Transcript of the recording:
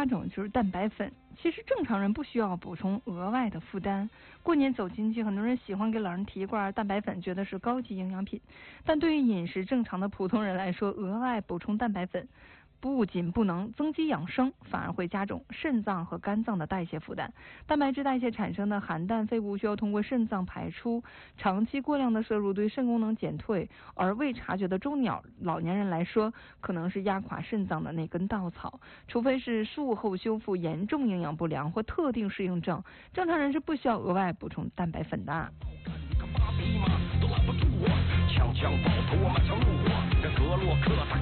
种就是蛋白粉。其实正常人不需要补充额外的负担。过年走亲戚，很多人喜欢给老人提一罐蛋白粉，觉得是高级营养品。但对于饮食正常的普通人来说，额外补充蛋白粉不仅不能增肌养生，反而会加重肾脏和肝脏的代谢负担。蛋白质代谢产生的含氮废物需要通过肾脏排出，长期过量的摄入对肾功能减退，而未察觉的老年人来说，可能是压垮肾脏的那根稻草。除非是术后修复严重营养不良或特定适应症，正常人是不需要额外补充蛋白粉的。枪枪爆头我满腔怒火，这格洛克他